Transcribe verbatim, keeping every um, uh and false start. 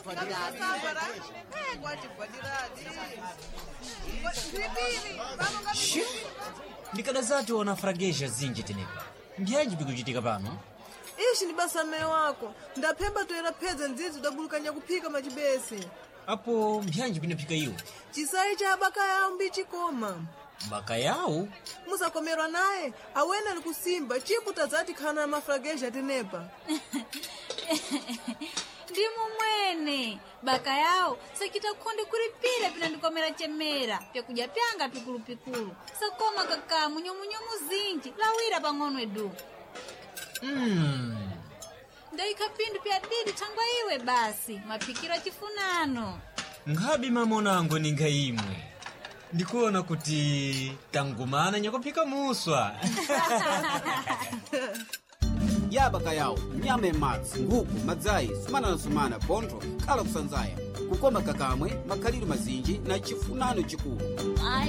Shi, ndikadazati wana fragesha zinji tenepa. Ndiyaji bikujitika pano? Ishi ni basa mme wako. Ndapemba toera peza nzizi udabulukanya kupika machibesi. Apo mbyanji binapika iyo? Chisai cha baka yao mbichi koma. Baka yao? Musa komerwa nae, awena ni kusimba, chipu tazati kana mafragesha tenepa. Ndimu mwene, baka yao, sakita kundi kuripile pina ndikomera chemera, pya kuja pyanga pikulu pikulu. Sakoma kaka munyo munyo muzinji, lawira pangono edu. Mmm. Ndaika pindu pya didi tangwa iwe basi, mapikira chifunano. Ngabi mamona angu ninga imwe. Ndikuona kuti tangumana nyakopika muswa. Ya baka yao, nyame matsi, nguku, madzai, sumana na sumana, bondro, kala kusanzaya. Kukoma kakamwe, makaliru mazinji na chifunano chikulu. Ai